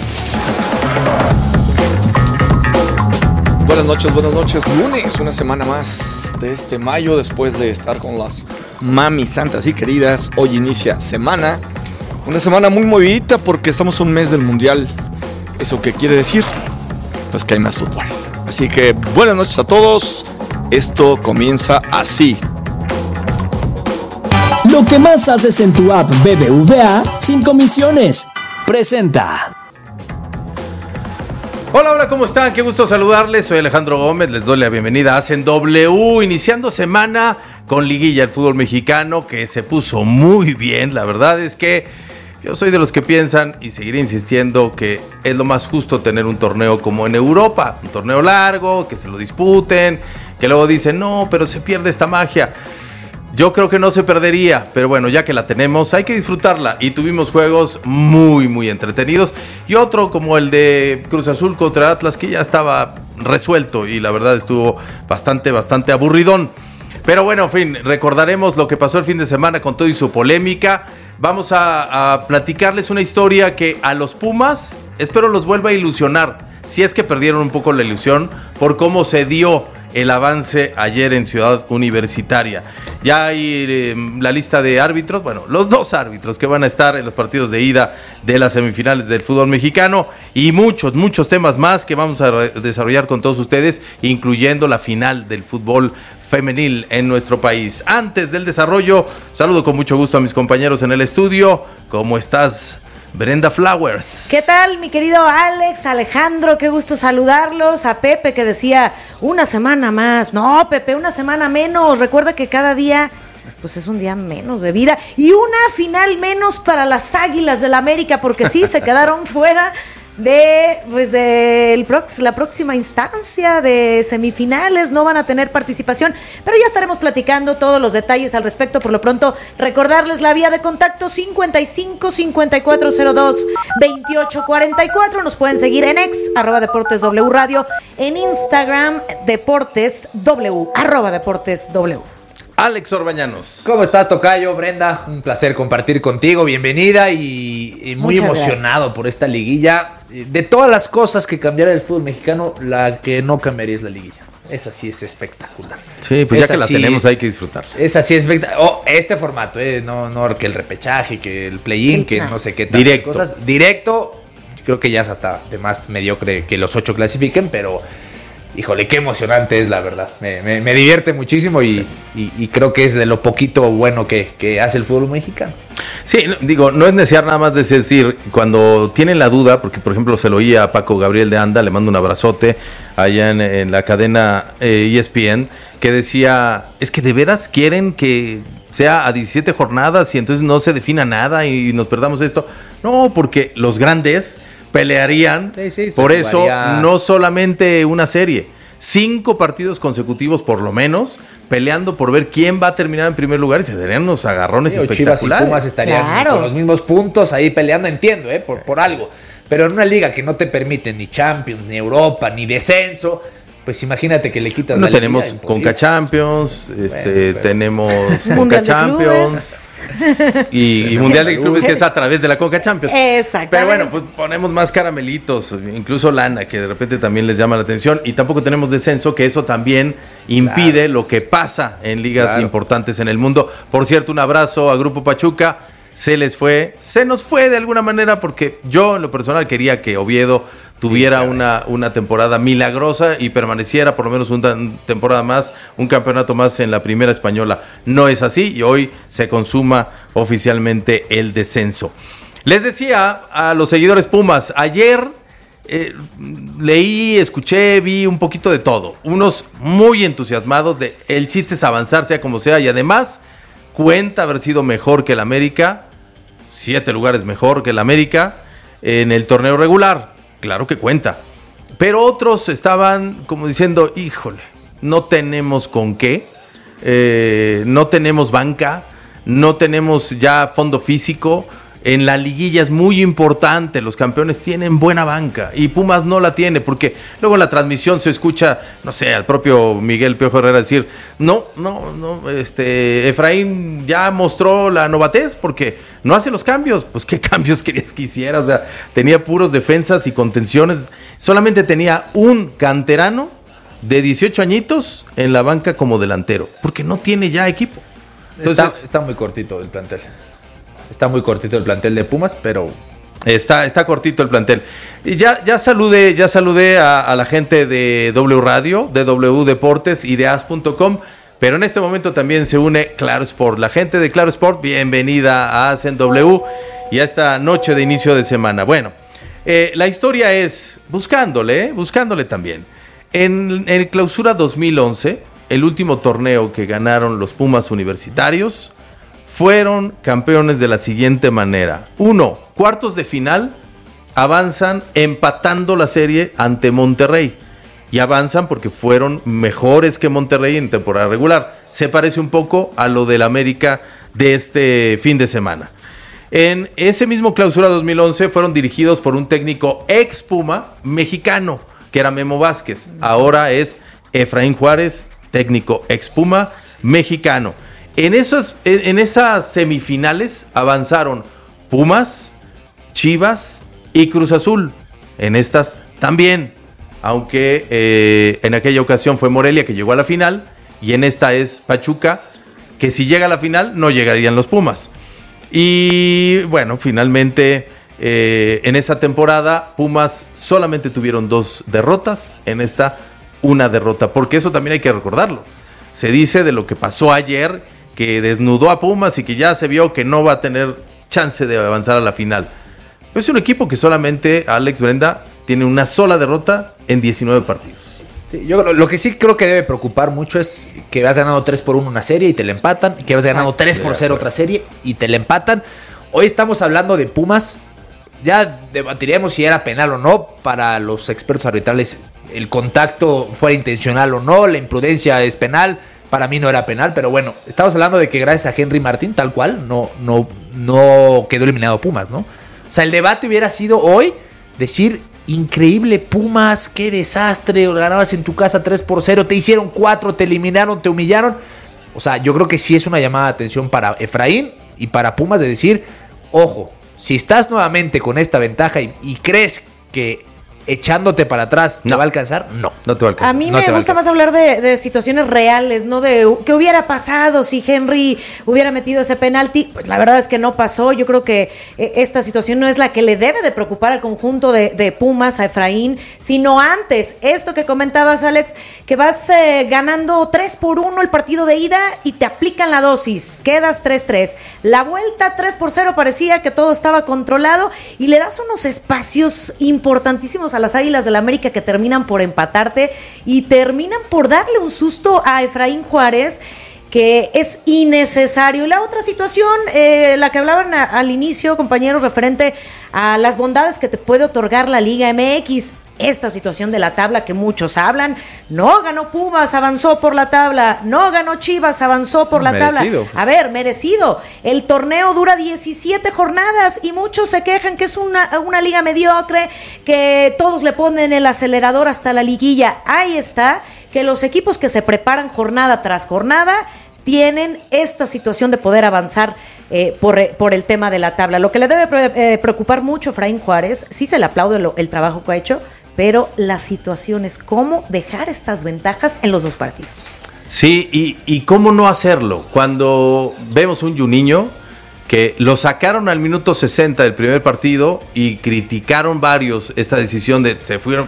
Buenas noches, lunes, una semana más de este mayo, después de estar con las mami santas y queridas. Hoy inicia semana, una semana muy movidita porque estamos a un mes del mundial. ¿Eso qué quiere decir? Pues que hay más fútbol. Así que buenas noches a todos, esto comienza así. Lo que más haces en tu app BBVA sin comisiones, presenta. Hola, ¿cómo están? Qué gusto saludarles. Soy Alejandro Gómez, les doy la bienvenida a Hacen W, iniciando semana con liguilla el fútbol mexicano, que se puso muy bien. La verdad es que yo soy de los que piensan y seguiré insistiendo que es lo más justo tener un torneo como en Europa, un torneo largo, que se lo disputen, que luego dicen, no, pero se pierde esta magia. Yo creo que no se perdería, pero bueno, ya que la tenemos, hay que disfrutarla. Y tuvimos juegos muy, muy entretenidos. Y otro como el de Cruz Azul contra Atlas, que ya estaba resuelto y la verdad estuvo bastante aburridón. Pero bueno, en fin, recordaremos lo que pasó el fin de semana con todo y su polémica. Vamos a platicarles una historia que a los Pumas, espero los vuelva a ilusionar. Si es que perdieron un poco la ilusión por cómo se dio el avance ayer en Ciudad Universitaria. Ya hay la lista de árbitros, bueno, los dos árbitros que van a estar en los partidos de ida de las semifinales del fútbol mexicano y muchos temas más que vamos a desarrollar con todos ustedes, incluyendo la final del fútbol femenil en nuestro país. Antes del desarrollo, saludo con mucho gusto a mis compañeros en el estudio. ¿Cómo estás, Brenda Flowers? ¿Qué tal, mi querido Alex, Alejandro? Qué gusto saludarlos. A Pepe, que decía una semana más. No, Pepe, una semana menos. Recuerda que cada día pues es un día menos de vida y una final menos para las Águilas del América, porque sí, se quedaron fuera de la próxima instancia de semifinales. No van a tener participación, pero ya estaremos platicando todos los detalles al respecto. Por lo pronto, recordarles la vía de contacto 55-5402-2844. Nos pueden seguir en @DeportesW Radio, en Instagram DeportesW, @DeportesW. Alex Orbañanos. ¿Cómo estás, tocayo? Brenda, un placer compartir contigo, bienvenida y muy Muchas emocionado gracias por esta liguilla. De todas las cosas que cambiara el fútbol mexicano, la que no cambiaría es la liguilla. Esa sí es espectacular. Sí, pues ya que la tenemos hay que disfrutar. Esa sí es espectacular. Este formato, no que el repechaje, que el play-in, que no sé qué tantas Directo. cosas. Directo, creo que ya es hasta de más mediocre que los 8 clasifiquen, pero híjole, qué emocionante es, la verdad. Me divierte muchísimo y creo que es de lo poquito bueno que hace el fútbol mexicano. Sí, digo, no es necesario nada más decir, cuando tienen la duda, porque por ejemplo se lo oía a Paco Gabriel de Anda, le mando un abrazote allá en la cadena ESPN, que decía, es que de veras quieren que sea a 17 jornadas y entonces no se defina nada y nos perdamos esto. No, porque los grandes pelearían por eso, no solamente una serie, 5 partidos consecutivos por lo menos, peleando por ver quién va a terminar en primer lugar y se darían unos agarrones espectaculares. Chivas y Pumas estarían con los mismos puntos ahí peleando, entiendo, por algo. Pero en una liga que no te permite ni Champions, ni Europa, ni descenso, pues imagínate que le quitas la tenemos Conca Champions, tenemos Conca Champions y Mundial de Clubes, que es a través de la Conca Champions. Exacto. Pero bueno, pues ponemos más caramelitos, incluso lana, que de repente también les llama la atención, y tampoco tenemos descenso, que eso también impide lo que pasa en ligas importantes en el mundo. Por cierto, un abrazo a Grupo Pachuca. Se nos fue de alguna manera, porque yo en lo personal quería que Oviedo tuviera una temporada milagrosa y permaneciera por lo menos una temporada más, un campeonato más en la primera española. No es así y hoy se consuma oficialmente el descenso. Les decía a los seguidores Pumas, ayer leí, escuché, vi un poquito de todo. Unos muy entusiasmados de el chiste es avanzar, sea como sea, y además cuenta haber sido mejor que el América, 7 lugares mejor que el América en el torneo regular. Claro que cuenta. Pero otros estaban como diciendo, híjole, no tenemos con qué, no tenemos banca, no tenemos ya fondo físico. En la liguilla es muy importante, los campeones tienen buena banca y Pumas no la tiene, porque luego en la transmisión se escucha, no sé, al propio Miguel Piojo Herrera decir, no, Efraín ya mostró la novatez porque no hace los cambios. Pues qué cambios querías que hiciera, o sea, tenía puros defensas y contenciones, solamente tenía un canterano de 18 añitos en la banca como delantero, porque no tiene ya equipo. Entonces, está muy cortito el plantel. Está muy cortito el plantel de Pumas, pero está cortito el plantel. Y ya saludé a la gente de W Radio, de W Deportes y de as.com, pero en este momento también se une Claro Sport. La gente de Claro Sport, bienvenida a AS en W y a esta noche de inicio de semana. Bueno, la historia es buscándole también. En el Clausura 2011, el último torneo que ganaron los Pumas universitarios, fueron campeones de la siguiente manera. 1, cuartos de final, avanzan empatando la serie ante Monterrey. Y avanzan porque fueron mejores que Monterrey en temporada regular. Se parece un poco a lo del América de este fin de semana. En ese mismo Clausura 2011 fueron dirigidos por un técnico ex Puma mexicano, que era Memo Vázquez. Ahora es Efraín Juárez, técnico ex Puma mexicano. En esas semifinales avanzaron Pumas, Chivas y Cruz Azul. En estas también, aunque en aquella ocasión fue Morelia que llegó a la final, y en esta es Pachuca, que si llega a la final no llegarían los Pumas. Y bueno, finalmente en esa temporada Pumas solamente tuvieron 2 derrotas, en esta una derrota, porque eso también hay que recordarlo. Se dice de lo que pasó ayer, que desnudó a Pumas y que ya se vio que no va a tener chance de avanzar a la final. Es un equipo que solamente, Alex Brenda, tiene una sola derrota en 19 partidos. Sí, yo lo que sí creo que debe preocupar mucho es que vas ganando 3-1 una serie y te la empatan, y que vas ganando 3-0 otra serie y te la empatan. Hoy estamos hablando de Pumas, ya debatiremos si era penal o no. Para los expertos arbitrales, el contacto fuera intencional o no, la imprudencia es penal. Para mí no era penal, pero bueno, estamos hablando de que gracias a Henry Martín, tal cual, no quedó eliminado Pumas, ¿no? O sea, el debate hubiera sido hoy decir, increíble Pumas, qué desastre, ganabas en tu casa 3-0, te hicieron 4, te eliminaron, te humillaron. O sea, yo creo que sí es una llamada de atención para Efraín y para Pumas de decir, ojo, si estás nuevamente con esta ventaja y crees que echándote para atrás, ¿te va a alcanzar? No te va a alcanzar. A mí me gusta más hablar de situaciones reales, no de qué hubiera pasado si Henry hubiera metido ese penalti. Pues la verdad es que no pasó. Yo creo que esta situación no es la que le debe de preocupar al conjunto de Pumas, a Efraín, sino antes, esto que comentabas, Alex, que vas ganando 3-1 el partido de ida y te aplican la dosis, quedas 3-3. La vuelta 3-0 parecía que todo estaba controlado y le das unos espacios importantísimos a las Águilas del América que terminan por empatarte y terminan por darle un susto a Efraín Juárez que es innecesario. Y la otra situación, la que hablaban al inicio, compañeros, referente a las bondades que te puede otorgar la Liga MX. Esta situación de la tabla que muchos hablan, no ganó Pumas, avanzó por la tabla, no ganó Chivas, avanzó por la tabla. A ver, merecido. El torneo dura 17 jornadas y muchos se quejan que es una liga mediocre, que todos le ponen el acelerador hasta la liguilla. Ahí está, que los equipos que se preparan jornada tras jornada tienen esta situación de poder avanzar por el tema de la tabla. Lo que le debe preocupar mucho a Efraín Juárez, sí se le aplaude el trabajo que ha hecho, pero la situación es cómo dejar estas ventajas en los dos partidos. Sí, y cómo no hacerlo cuando vemos un Juninho que lo sacaron al minuto 60 del primer partido y criticaron varios esta decisión de se fueron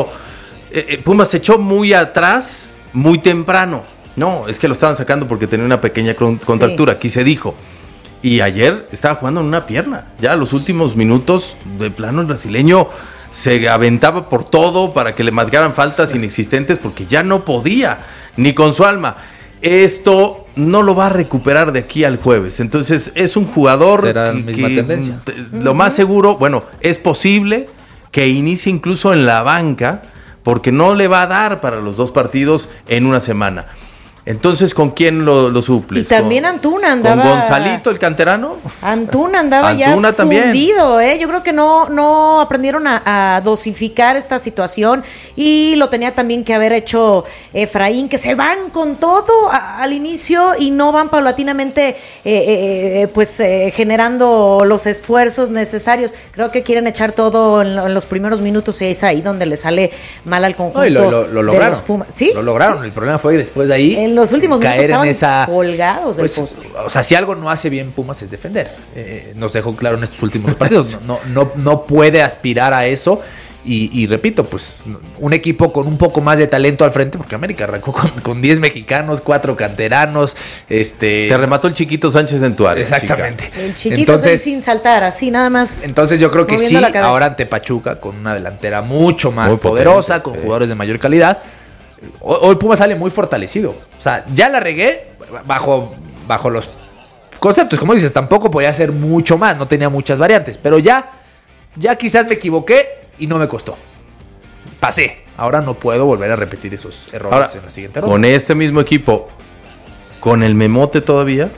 Pumas se echó muy atrás muy temprano. No, es que lo estaban sacando porque tenía una pequeña contractura, aquí se dijo. Y ayer estaba jugando en una pierna. Ya los últimos minutos, de plano, el brasileño se aventaba por todo para que le marcaran faltas inexistentes porque ya no podía, ni con su alma. Esto no lo va a recuperar de aquí al jueves. Entonces es un jugador ¿será misma tendencia? Lo más seguro, bueno, es posible que inicie incluso en la banca porque no le va a dar para los dos partidos en una semana. Entonces, ¿con quién lo suples? Y también Antuna andaba... ¿Con Gonzalito, el canterano? Antuna andaba Antuna ya fundido, ¿eh? Yo creo que no aprendieron a dosificar esta situación y lo tenía también que haber hecho Efraín, que se van con todo al inicio y no van paulatinamente generando los esfuerzos necesarios. Creo que quieren echar todo en los primeros minutos y es ahí donde le sale mal al conjunto. No, lo lograron. De los Pumas. ¿Sí? Lo lograron. El problema fue que después de ahí... En los últimos minutos caer estaban colgados del poste. O sea, si algo no hace bien Pumas es defender. Nos dejó claro en estos últimos partidos. No puede aspirar a eso. Y repito, pues un equipo con un poco más de talento al frente, porque América arrancó con 10 mexicanos, 4 canteranos. Te remató el Chiquito Sánchez en tu área. Exactamente. Chica. El Chiquito entonces, sin saltar, así nada más. Entonces yo creo que sí, ahora ante Pachuca, con una delantera mucho más poderosa, con jugadores de mayor calidad. Hoy Pumas sale muy fortalecido. O sea, ya la regué bajo los conceptos. Como dices, tampoco podía hacer mucho más. No tenía muchas variantes. Pero ya quizás me equivoqué y no me costó. Pasé. Ahora no puedo volver a repetir esos errores ahora, en la siguiente ronda. Con este mismo equipo, con el Memote todavía,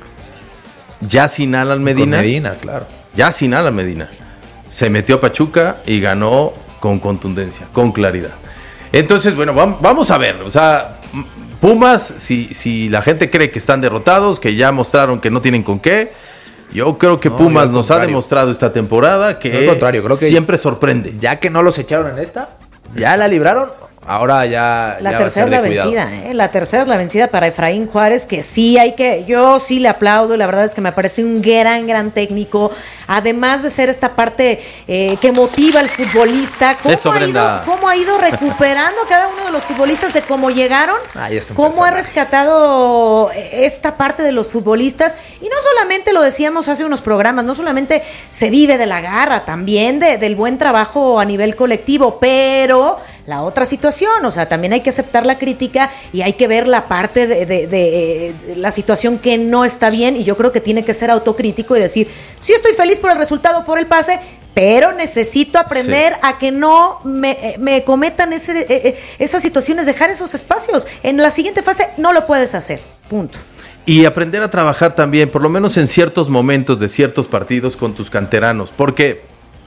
ya sin Alan Medina. Con Medina, claro. Ya sin Alan Medina. Se metió a Pachuca y ganó con contundencia, con claridad. Entonces, bueno, vamos a ver, o sea, Pumas, si la gente cree que están derrotados, que ya mostraron que no tienen con qué, yo creo que Pumas nos ha demostrado esta temporada que, al contrario, creo que siempre sorprende. Ya que no los echaron en esta, ya la libraron, ahora ya la tercera es la vencida, la tercera es la vencida para Efraín Juárez, que sí yo sí le aplaudo, la verdad es que me parece un gran técnico, además de ser esta parte que motiva al futbolista. ¿Cómo ha ido recuperando cada uno de los futbolistas de cómo llegaron? ¿Cómo ha rescatado esta parte de los futbolistas? Y no solamente lo decíamos hace unos programas, no solamente se vive de la garra, también del buen trabajo a nivel colectivo, pero la otra situación, o sea, también hay que aceptar la crítica y hay que ver la parte de la situación que no está bien, y yo creo que tiene que ser autocrítico y decir, sí estoy feliz por el resultado, por el pase, pero necesito aprender a que no me cometan esas situaciones, dejar esos espacios. En la siguiente fase no lo puedes hacer, punto. Y aprender a trabajar también, por lo menos en ciertos momentos de ciertos partidos con tus canteranos, porque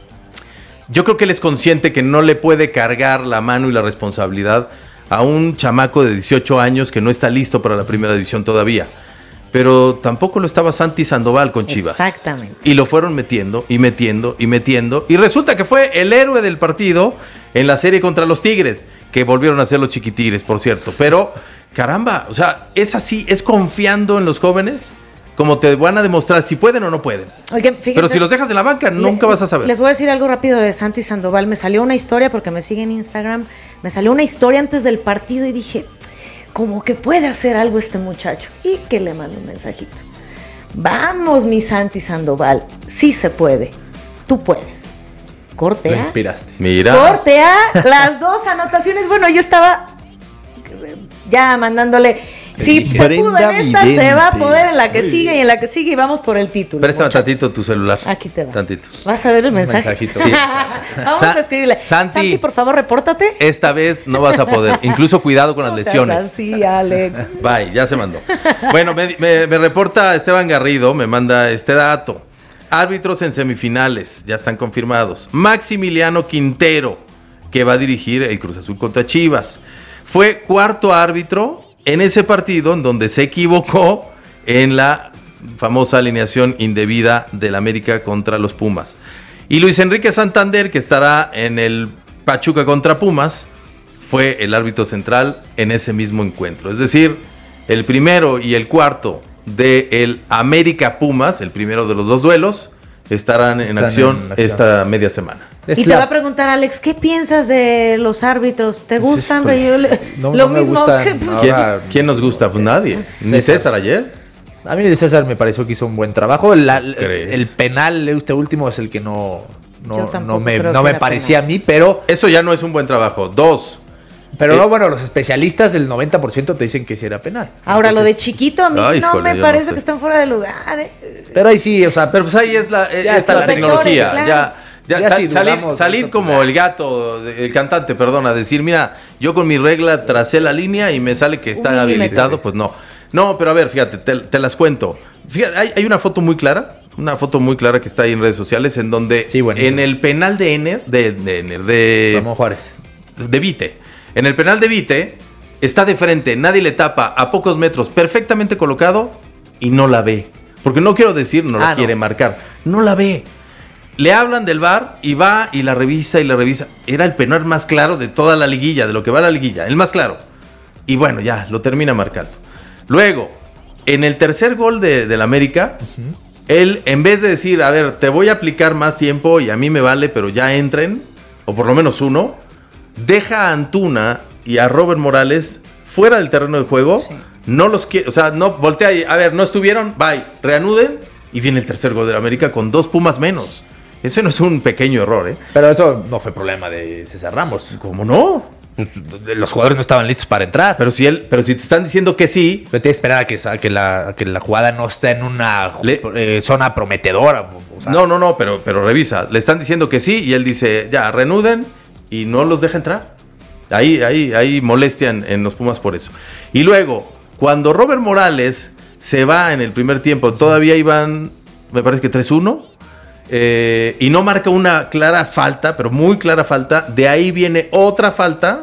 yo creo que él es consciente que no le puede cargar la mano y la responsabilidad a un chamaco de 18 años que no está listo para la primera división todavía. Pero tampoco lo estaba Santi Sandoval con Chivas. Exactamente. Y lo fueron metiendo. Y resulta que fue el héroe del partido en la serie contra los Tigres, que volvieron a ser los Chiquitigres, por cierto. Pero, caramba, o sea, es así, es confiando en los jóvenes, como te van a demostrar si pueden o no pueden. Oigan, fíjense, pero si los dejas en la banca, nunca vas a saber. Les voy a decir algo rápido de Santi Sandoval. Me salió una historia, porque me sigue en Instagram, me salió una historia antes del partido y dije, como que puede hacer algo este muchacho. Y que le mando un mensajito. Vamos, mi Santi Sandoval, sí se puede. Tú puedes. Corte Lo A. inspiraste. Mira. Corte A, las 2 anotaciones. Bueno, yo estaba ya mandándole. Si se pudo en esta, se va a poder en la que sigue y en la que sigue y vamos por el título. Préstame tantito tu celular. Aquí te va. Tantito. ¿Vas a ver el mensaje? Mensajito. Sí. Vamos a escribirle. Santi, por favor, repórtate. Esta vez no vas a poder. Incluso cuidado con las lesiones. Sí, Alex. Bye, ya se mandó. Bueno, me reporta Esteban Garrido, me manda este dato. Árbitros en semifinales, ya están confirmados. Maximiliano Quintero, que va a dirigir el Cruz Azul contra Chivas. Fue cuarto árbitro en ese partido en donde se equivocó en la famosa alineación indebida del América contra los Pumas. Y Luis Enrique Santander, que estará en el Pachuca contra Pumas, fue el árbitro central en ese mismo encuentro. Es decir, el primero y el cuarto del América Pumas, el primero de los dos duelos, estarán en acción esta media semana. Y te va a preguntar, Alex, ¿qué piensas de los árbitros? ¿Te gustan? Lo mismo que... ¿Quién nos gusta? Pues nadie. Ni César ayer. A mí César me pareció que hizo un buen trabajo. El penal, este último, es el que no me parecía a mí, pero... Eso ya no es un buen trabajo. 2. Pero no, bueno, los especialistas, el 90% te dicen que sí era penal. Ahora, entonces, lo de Chiquito a mí no me parece que están fuera de lugar. Pero ahí sí, o sea... Pero pues ahí es la tecnología. Claro. Salir como el gato, el cantante, perdón, a decir, mira, yo con mi regla tracé la línea y me sale que está habilitado, pues no. No, pero a ver, fíjate, te las cuento. Fíjate, hay una foto muy clara, que está ahí en redes sociales, en donde en el penal de Ramón Juárez. De Vite. En el penal de Vite está de frente, nadie le tapa, a pocos metros, perfectamente colocado y no la ve. Porque no quiero decir la quiere marcar, no la ve. Le hablan del VAR y va y la revisa y la revisa. Era el penal más claro de toda la liguilla, de lo que va la liguilla, el más claro. Y bueno, ya, lo termina marcando. Luego, en el tercer gol del América, él, en vez de decir, a ver, te voy a aplicar más tiempo y a mí me vale, pero ya entren, o por lo menos uno, deja a Antuna y a Robert Morales fuera del terreno de juego. Sí. No los quiere, o sea, no voltea y, a ver, no estuvieron, bye, reanuden y viene el tercer gol del América con 2 Pumas menos. Ese no es un pequeño error, ¿eh? Pero eso no fue problema de César Ramos. ¿Cómo no? Pues, los jugadores no estaban listos para entrar. Pero si te están diciendo que sí, pero tienes que esperar a que la jugada no esté en una zona prometedora. O sea, no, pero revisa. Le están diciendo que sí y él dice, ya, reanuden y no los deja entrar. Ahí molestia en los Pumas por eso. Y luego, cuando Robert Morales se va en el primer tiempo, todavía iban, me parece que 3-1. Y no marca una clara falta, pero muy clara falta. De ahí viene otra falta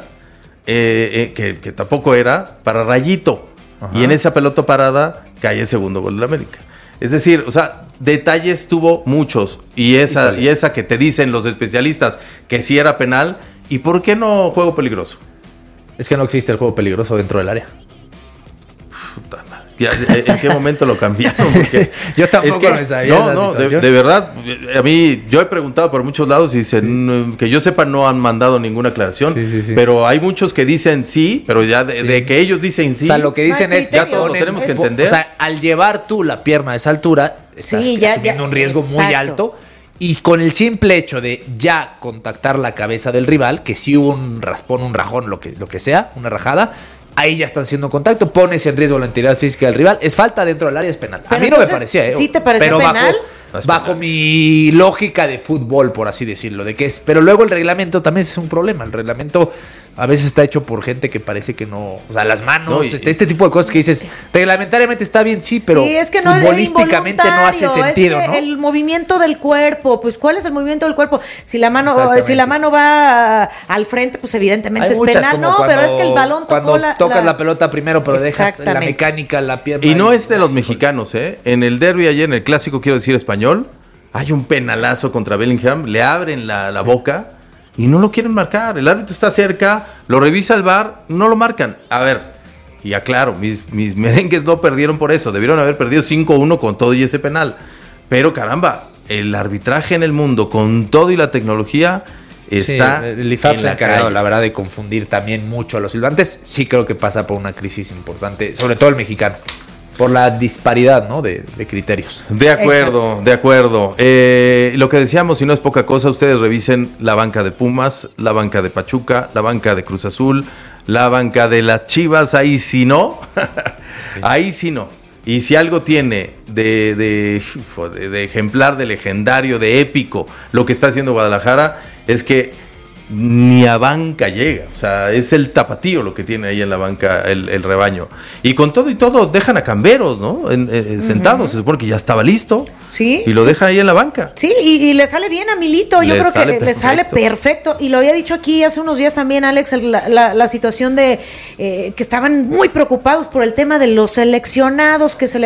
que tampoco era para Rayito. Ajá. Y en esa pelota parada cae el segundo gol de la América. Es decir, o sea, detalles tuvo muchos. Y esa que te dicen los especialistas que sí era penal. ¿Y por qué no juego peligroso? Es que no existe el juego peligroso dentro del área. Puta madre. ¿En qué momento lo cambiaron? Porque yo tampoco me sabía. De verdad, a mí, yo he preguntado por muchos lados y dicen, que yo sepa, no han mandado ninguna aclaración. Sí. Pero hay muchos que dicen sí, pero ya de que ellos dicen sí. O sea, lo que dicen es ya todos lo tenemos que entender. O sea, al llevar tú la pierna a esa altura, estás asumiendo un riesgo muy alto. Y con el simple hecho de ya contactar la cabeza del rival, que si hubo un raspón, un rajón, lo que sea, una rajada, ahí ya estás haciendo contacto, pones en riesgo la integridad física del rival. Es falta dentro del área, es penal. Pero a mí no me parecía, ¿Sí te parecía penal? Bajo mi lógica de fútbol, por así decirlo, de que es. Pero luego el reglamento también es un problema. El reglamento a veces está hecho por gente que parece que no. O sea, las manos, este tipo de cosas que dices, reglamentariamente está bien, sí, pero sí, es que no, futbolísticamente no hace sentido, es que ¿no? El movimiento del cuerpo, pues ¿cuál es el movimiento del cuerpo? Si la mano va al frente, pues evidentemente es penal, no, pero es que el balón tocó tocas la pelota primero, pero dejas la mecánica, la pierna. Y no es de los mexicanos, ¿eh? En el derbi ayer, en el clásico, quiero decir español, hay un penalazo contra Bellingham, le abren la boca y no lo quieren marcar. El árbitro está cerca, lo revisa el VAR, no lo marcan. A ver, y aclaro, mis merengues no perdieron por eso, debieron haber perdido 5-1 con todo y ese penal. Pero caramba, el arbitraje en el mundo, con todo y la tecnología, está el IFAB se ha encargado, la verdad, de confundir también mucho a los silbantes. Sí creo que pasa por una crisis importante, sobre todo el mexicano, por la disparidad, ¿no?, de criterios. De acuerdo, de acuerdo. Lo que decíamos, si no es poca cosa, ustedes revisen la banca de Pumas, la banca de Pachuca, la banca de Cruz Azul, la banca de las Chivas, ahí sí no, ahí sí no. Y si algo tiene de ejemplar, de legendario, de épico, lo que está haciendo Guadalajara, es que ni a banca llega. O sea, es el tapatío lo que tiene ahí en la banca el rebaño. Y con todo y todo dejan a Camberos, ¿no? Sentados. Se supone que ya estaba listo. Sí. Y lo dejan ahí en la banca. Sí, y le sale bien a Milito. Yo creo que le sale perfecto. Y lo había dicho aquí hace unos días también, Alex, la situación de que estaban muy preocupados por el tema de los seleccionados, que se le